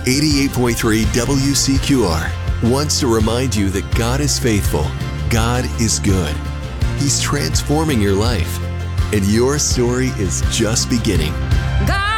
88.3 WCQR wants to remind you that God is faithful, God is good. He's transforming your life, and your story is just beginning.